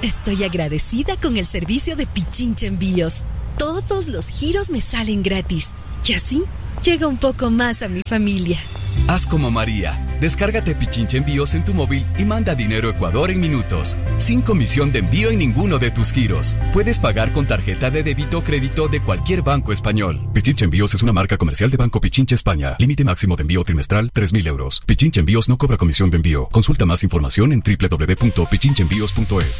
Estoy agradecida con el servicio de Pichincha Envíos. Todos los giros me salen gratis. Y así, llega un poco más a mi familia. Haz como María. Descárgate Pichincha Envíos en tu móvil y manda dinero a Ecuador en minutos, sin comisión de envío en ninguno de tus giros. Puedes pagar con tarjeta de débito o crédito de cualquier banco español. Pichincha Envíos es una marca comercial de Banco Pichincha España. Límite máximo de envío trimestral 3.000 euros. Pichincha Envíos no cobra comisión de envío. Consulta más información en www.pichinchaenvíos.es.